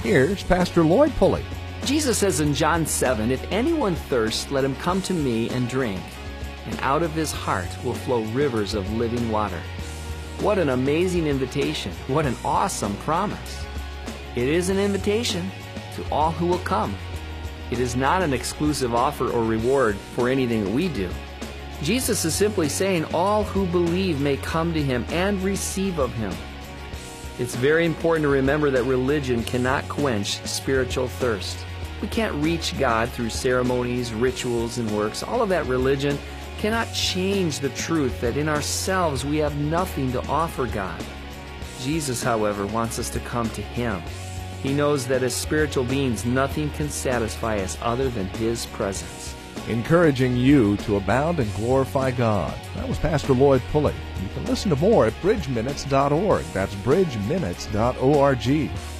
Here's Pastor Lloyd Pulley. Jesus says in John 7, "If anyone thirsts, let him come to me and drink, and out of his heart will flow rivers of living water." What an amazing invitation. What an awesome promise. It is an invitation to all who will come. It is not an exclusive offer or reward for anything that we do. Jesus is simply saying all who believe may come to him and receive of him. It's very important to remember that religion cannot quench spiritual thirst. We can't reach God through ceremonies, rituals, and works. All of that religion cannot change the truth that in ourselves we have nothing to offer God. Jesus, however, wants us to come to him. He knows that as spiritual beings, nothing can satisfy us other than his presence. Encouraging you to abound and glorify God. That was Pastor Lloyd Pulley. You can listen to more at bridgeminutes.org. That's bridgeminutes.org.